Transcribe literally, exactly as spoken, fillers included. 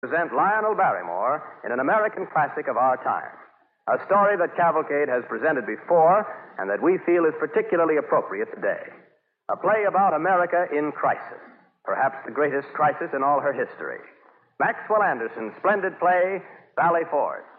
Present Lionel Barrymore in an American classic of our time. A story that Cavalcade has presented before and that we feel is particularly appropriate today. A play about America in crisis, perhaps the greatest crisis in all her history. Maxwell Anderson's splendid play, Sally Ford.